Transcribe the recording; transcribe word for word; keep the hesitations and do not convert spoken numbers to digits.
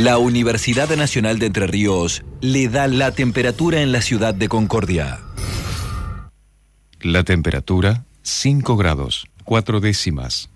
La Universidad Nacional de Entre Ríos le da la temperatura en la ciudad de Concordia. La temperatura, cinco grados, cuatro décimas.